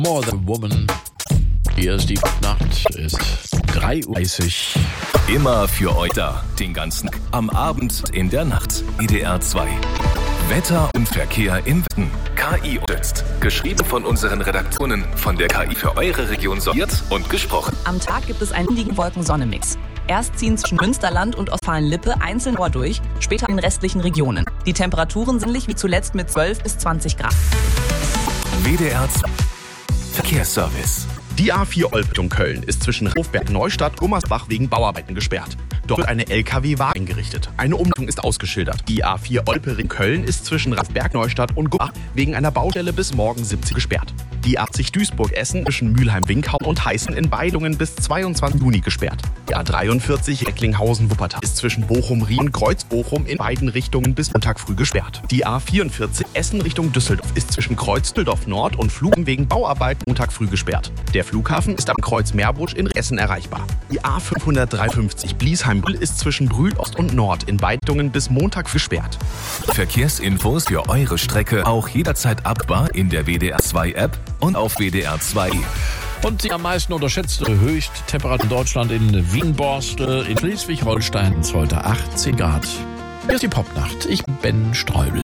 More Than a Woman. Hier ist die Nacht, ist 3:30 Uhr. Immer für euch da, den ganzen am Abend in der Nacht. WDR 2. Wetter und Verkehr im Westen. KI unterstützt. Geschrieben von unseren Redaktionen von der KI für eure Region sortiert und gesprochen. Am Tag gibt es einen windigen Wolken-Sonne-Mix. Erst ziehen zwischen Münsterland und Ostfalen-Lippe einzeln durch, später in den restlichen Regionen. Die Temperaturen sind ähnlich wie zuletzt mit 12 bis 20 Grad. WDR 2. Verkehrsservice. Die A4 Olpe Köln ist zwischen Hofberg-Neustadt und Gummersbach wegen Bauarbeiten gesperrt. Dort wird eine LKW-Waage eingerichtet. Eine Umleitung ist ausgeschildert. Die A4 Olpe Köln ist zwischen Berg-Neustadt und Gummersbach wegen einer Baustelle bis morgen 17 gesperrt. Die 80 Duisburg-Essen zwischen Mülheim-Winkhaus und Heißen in Beidungen bis 22 Juni gesperrt. Die A43 Recklinghausen-Wuppertal ist zwischen Bochum-Riem und Kreuz-Bochum in beiden Richtungen bis Montag früh gesperrt. Die A44 Essen Richtung Düsseldorf ist zwischen Kreuz-Düsseldorf Nord und Flughafen wegen Bauarbeiten Montag früh gesperrt. Der Flughafen ist am Kreuz Meerbusch in Essen erreichbar. Die A553 Bliesheim ist zwischen Brühl Ost und Nord in Beidungen bis Montag gesperrt. Verkehrsinfos für eure Strecke auch jederzeit abbbar in der WDR 2 App und auf WDR 2. Und die am meisten unterschätzte Höchsttemperatur in Deutschland in Wien-Borstel, in Schleswig-Holstein ist heute 18 Grad. Hier ist die Popnacht. Ich bin Ben Streubel.